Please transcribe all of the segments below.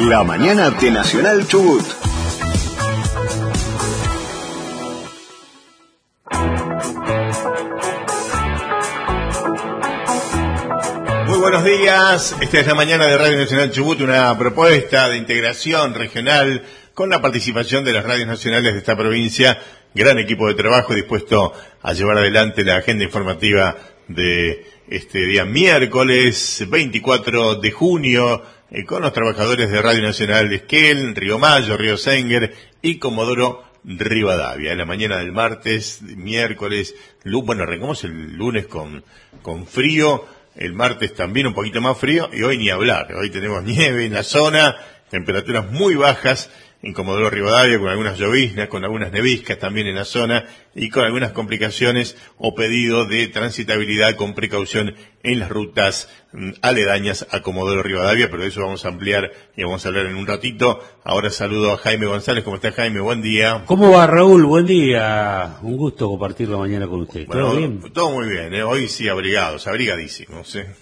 La mañana de Nacional Chubut. Muy buenos días, esta es la mañana de Radio Nacional Chubut, una propuesta de integración regional con la participación de las radios nacionales de esta provincia, gran equipo de trabajo dispuesto a llevar adelante la agenda informativa de este día miércoles 24 de junio, con los trabajadores de Radio Nacional de Esquel, Río Mayo, Río Senguer y Comodoro Rivadavia. En la mañana del martes, miércoles, bueno, arrancamos el lunes con frío, el martes también un poquito más frío y hoy ni hablar. Hoy tenemos nieve en la zona, temperaturas muy bajas en Comodoro Rivadavia, con algunas lloviznas, con algunas neviscas también en la zona y con algunas complicaciones o pedido de transitabilidad con precaución en las rutas aledañas a Comodoro Rivadavia, pero de eso vamos a ampliar y vamos a hablar en un ratito. Ahora saludo a Jaime González. ¿Cómo está, Jaime? Buen día. ¿Cómo va, Raúl? Buen día. Un gusto compartir la mañana con usted. Bueno, ¿Todo bien? Todo muy bien, ¿eh? Hoy sí abrigados, abrigadísimos, ¿eh?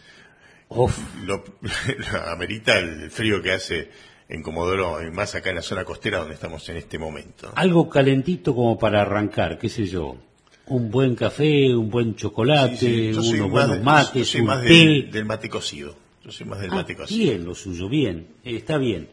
Amerita el frío que hace en Comodoro, y más acá en la zona costera donde estamos en este momento. Algo calentito como para arrancar, qué sé yo. Un buen café, un buen chocolate, unos buenos mates, yo soy un más té. del mate cocido. Yo soy más del mate cocido. Bien, lo suyo, bien. Está bien.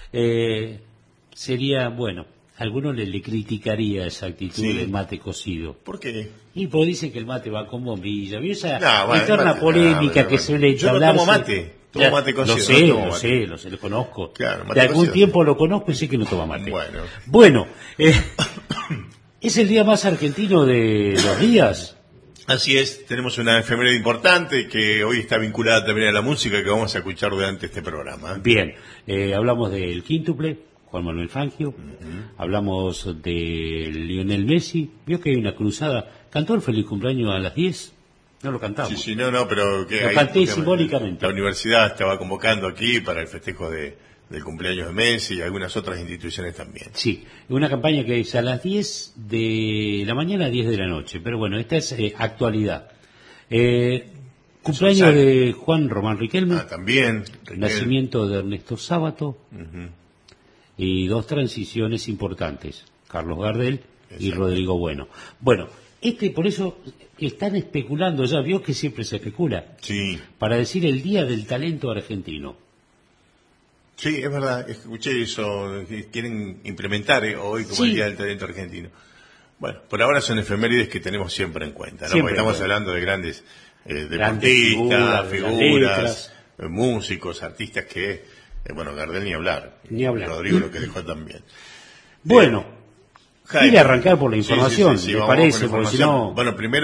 Sería, bueno, a algunos le criticaría esa actitud del mate cocido. ¿Por qué? Y pues dicen que el mate va con bombilla. ¿Vio esa bueno, eterna polémica que suele entablarse? Yo no tomo mate. Tomo mate cocido. Lo sé, lo conozco. Claro, de algún cocido. Tiempo lo conozco y sé que no toma mate. Bueno, ¿es el día más argentino de los días? Así es, tenemos una efeméride importante que hoy está vinculada también a la música que vamos a escuchar durante este programa. Bien, hablamos del quíntuple, Juan Manuel Fangio, hablamos de Lionel Messi, vio que hay una cruzada, cantó el feliz cumpleaños a las 10. No lo cantamos. Sí, no, pero que lo canté simbólicamente. La universidad estaba convocando aquí para el festejo del cumpleaños de Messi y algunas otras instituciones también. Sí, una campaña que es a las 10 de la mañana a 10 de la noche, pero bueno, esta es actualidad. Cumpleaños de Juan Román Riquelme. También. Nacimiento de Ernesto Sábato. Y dos transiciones importantes, Carlos Gardel y Rodrigo Bueno. Bueno, por eso están especulando ya, vio que siempre se especula. Sí. Para decir el Día del Talento Argentino. Sí, es verdad, escuché eso, que quieren implementar hoy como el Día del Talento Argentino. Bueno, por ahora son efemérides que tenemos siempre en cuenta, ¿no? Porque estamos hablando de grandes deportistas, figuras, músicos, artistas que, Gardel ni hablar. Rodrigo lo que dejó también. Bueno, quiere arrancar por la información, ¿le parece? Porque si no... Bueno, primero